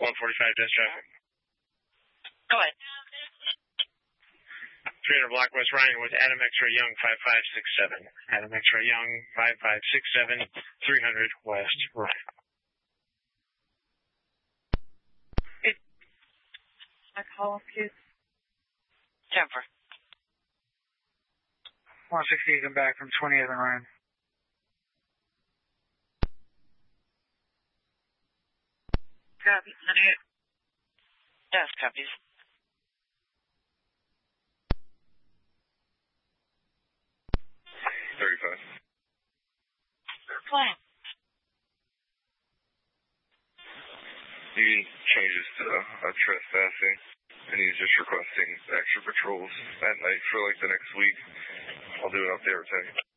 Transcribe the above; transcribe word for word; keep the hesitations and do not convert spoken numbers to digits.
one forty-five desk traffic. Go ahead. three hundred block West Ryan with Adam X-Ray Young five five six seven. Adam X-Ray Young five five six seven, three hundred West Ryan. I call up, please. Jennifer. one sixty and back from twentieth and Ryan. Copy. Yes, copies. thirty-five. Plan. He changes to uh, trespassing, and he's just requesting extra patrols at night for like the next week. I'll do an update or ten.